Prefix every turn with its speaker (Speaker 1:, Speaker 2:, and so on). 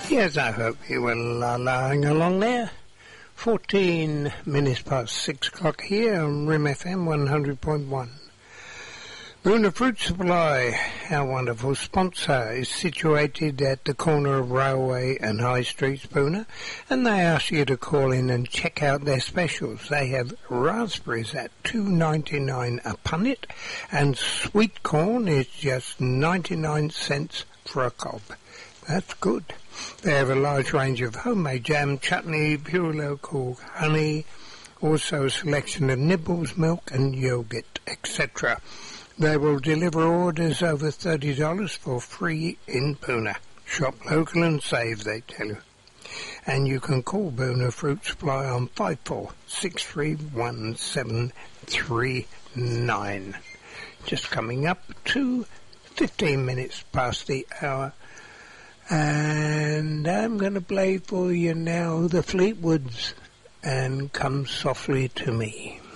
Speaker 1: Yes, I hope you were lying along there. 14 minutes past 6 o'clock here on Rim FM 100.1. Boona Fruit Supply, our wonderful sponsor, is situated at the corner of Railway and High Streets, Boona, and they ask you to call in and check out their specials. They have raspberries at $2.99 a punnet, and sweet corn is just 99 cents for a cob. That's good. They have a large range of homemade jam, chutney, pure local honey, also a selection of nibbles, milk and yogurt, etc. They will deliver orders over $30 for free in Boona. Shop local and save, they tell you. And you can call Boona Fruit Supply on 54631739. Just coming up to 15 minutes past the hour. And I'm going to play for you now the Fleetwoods and Come Softly to Me.